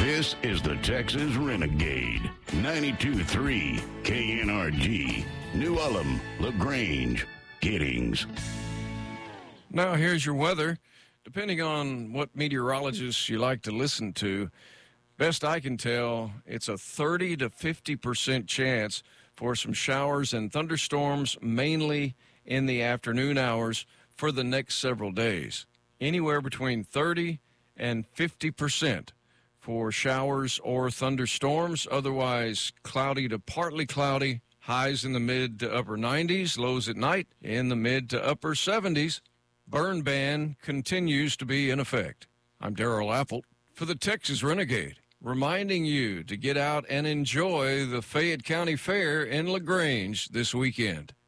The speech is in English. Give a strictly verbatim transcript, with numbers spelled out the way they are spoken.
This is the Texas Renegade. ninety-two point three K N R G. New Ulm, LaGrange, Giddings. Now here's your weather. Depending on what meteorologists you like to listen to, best I can tell, it's a thirty to fifty percent chance for some showers and thunderstorms, mainly in the afternoon hours for the next several days. Anywhere between thirty and fifty percent for showers or thunderstorms. Otherwise, cloudy to partly cloudy. Highs in the mid to upper nineties. Lows at night in the mid to upper seventies. Burn ban continues to be in effect. I'm Darrell Apple for the Texas Renegade, reminding you to get out and enjoy the Fayette County Fair in LaGrange this weekend.